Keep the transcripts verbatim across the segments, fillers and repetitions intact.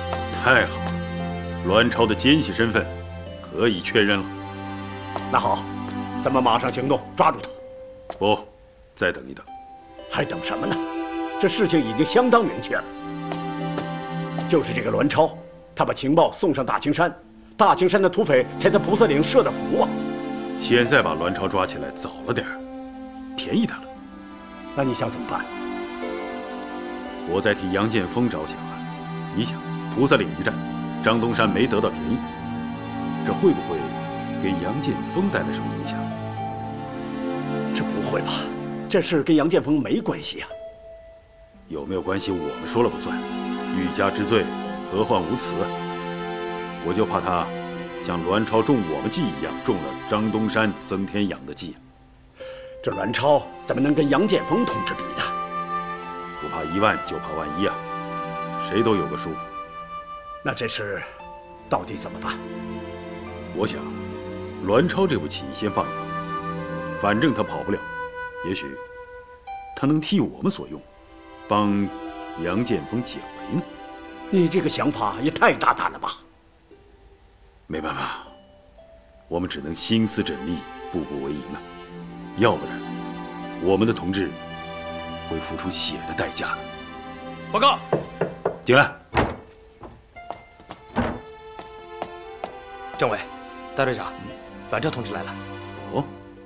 太好了，栾超的奸细身份可以确认了。 那好，咱们马上行动，抓住他。 不，再等一等。 还等什么呢？这事情已经相当明确了。就是这个栾超，他把情报送上大青山，大青山的土匪才在菩萨岭设的伏啊。 现在把栾超抓起来早了点儿，便宜他了。 那你想怎么办？ 我在替杨建锋着想啊。你想，菩萨岭一战，张东山没得到便宜，这会不会给杨建锋带来什么影响？ 这不会吧？这事跟杨建锋没关系啊。 有没有关系，我们说了不算。欲加之罪，何患无辞？我就怕他像栾超中我们计一样，中了张东山、曾天养的计。 这栾超怎么能跟杨建锋同志比呢？ 不怕一万，就怕万一啊！谁都有个数。 那这事到底怎么办？ 我想，栾超这步棋先放一放，反正他跑不了，也许他能替我们所用，帮杨建锋解围呢。 你这个想法也太大胆了吧！ 没办法，我们只能心思缜密，步步为营啊。要不然，我们的同志会付出血的代价的。 报告， 进来。 政委，大队长，栾超同志来了。 哦，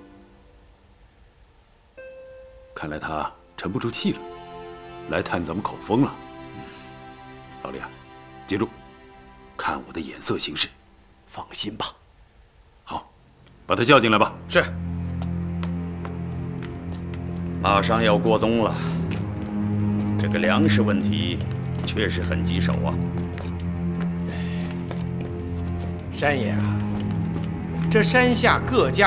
看来他沉不住气了，来探咱们口风了。老李啊，记住，看我的眼色行事。 放心吧。 好，把他叫进来吧。 是。 马上要过冬了，这个粮食问题确实很棘手啊。 山爷啊，这山下各家